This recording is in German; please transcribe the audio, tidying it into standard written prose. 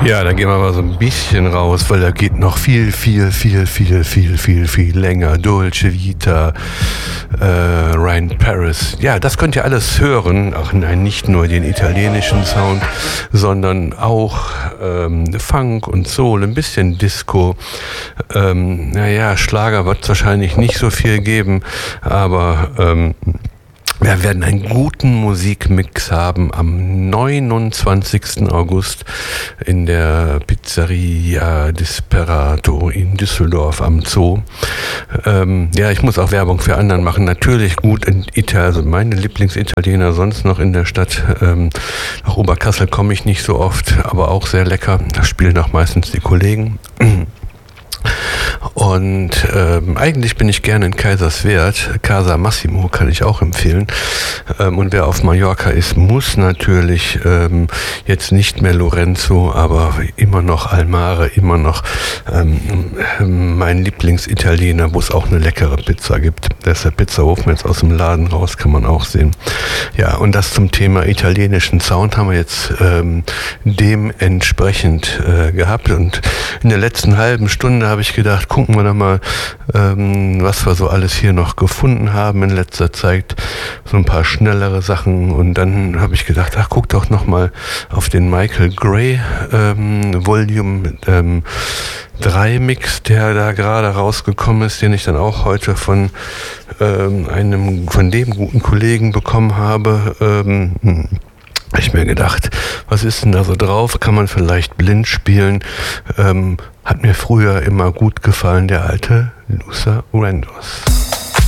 Ja, dann gehen wir mal so ein bisschen raus, weil da geht noch viel länger. Dolce Vita, Ryan Paris. Ja, das könnt ihr alles hören. Ach nein, nicht nur den italienischen Sound, sondern auch Funk und Soul, ein bisschen Disco. Schlager wird es wahrscheinlich nicht so viel geben, aber wir werden einen guten Musikmix haben am 29. August in der Pizzeria Disperato in Düsseldorf am Zoo. Ich muss auch Werbung für anderen machen. Natürlich gut in Italien, also meine Lieblingsitaliener sonst noch in der Stadt. Nach Oberkassel komme ich nicht so oft, aber auch sehr lecker. Da spielen auch meistens die Kollegen. Und eigentlich bin ich gerne in Kaiserswerth. Casa Massimo kann ich auch empfehlen. Und wer auf Mallorca ist, muss natürlich jetzt nicht mehr Lorenzo, aber immer noch Almare, immer noch mein Lieblingsitaliener, wo es auch eine leckere Pizza gibt. Da ist der Pizzaofen jetzt aus dem Laden raus, kann man auch sehen. Ja, und das zum Thema italienischen Sound haben wir jetzt dementsprechend gehabt. Und in der letzten halben Stunde habe ich gedacht, gucken wir doch mal, was wir so alles hier noch gefunden haben in letzter Zeit. So ein paar schnellere Sachen. Und dann habe ich gedacht, guck doch noch mal auf den Michael Gray Volume 3 Mix, der da gerade rausgekommen ist, den ich dann auch heute von dem guten Kollegen bekommen habe. Ich mir gedacht, was ist denn da so drauf? Kann man vielleicht blind spielen? Hat mir früher immer gut gefallen, der alte Luther Vandross.